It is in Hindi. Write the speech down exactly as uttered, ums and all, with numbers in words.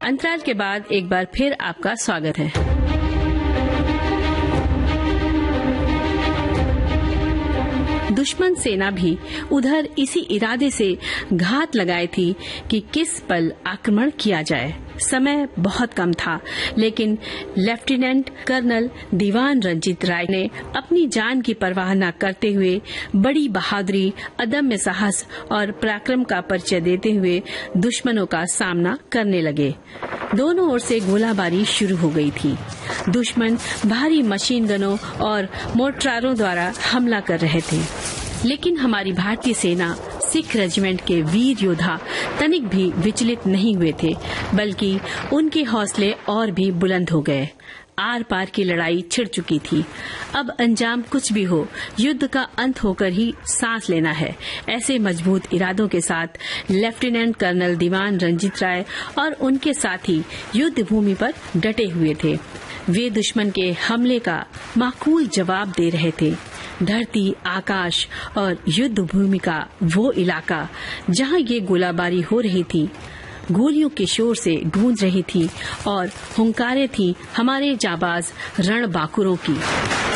अंतराल के बाद एक बार फिर आपका स्वागत है। दुश्मन सेना भी उधर इसी इरादे से घात लगाई थी कि किस पल आक्रमण किया जाए। समय बहुत कम था, लेकिन लेफ्टिनेंट कर्नल दीवान रंजीत राय ने अपनी जान की परवाह न करते हुए बड़ी बहादुरी, अदम्य साहस और पराक्रम का परिचय देते हुए दुश्मनों का सामना करने लगे। दोनों ओर से गोलाबारी शुरू हो गई थी। दुश्मन भारी मशीन गनों और मोर्टारों द्वारा हमला कर रहे थे, लेकिन हमारी भारतीय सेना, सिख रेजिमेंट के वीर योद्धा तनिक भी विचलित नहीं हुए थे, बल्कि उनके हौसले और भी बुलंद हो गए। आर पार की लड़ाई छिड़ चुकी थी। अब अंजाम कुछ भी हो, युद्ध का अंत होकर ही सांस लेना है। ऐसे मजबूत इरादों के साथ लेफ्टिनेंट कर्नल दीवान रंजीत राय और उनके साथी युद्ध भूमि पर डटे हुए थे। वे दुश्मन के हमले का माकूल जवाब दे रहे थे। धरती, आकाश और युद्ध भूमि का वो इलाका जहां ये गोलाबारी हो रही थी, गोलियों के शोर से गूंज रही थी और हुंकारें थी हमारे जाबाज रणबांकुरों की।